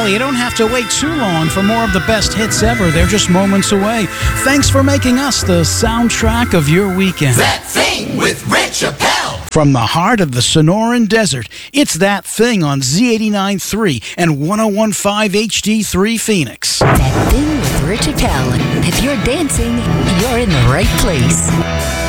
Well, you don't have to wait too long for more of the best hits ever. They're just moments away. Thanks for making us the soundtrack of your weekend. That Thing with Rich Appel. From the heart of the Sonoran Desert, it's That Thing on Z89.3 and 101.5 HD3 Phoenix. That Thing with Rich Appel. If you're dancing, you're in the right place.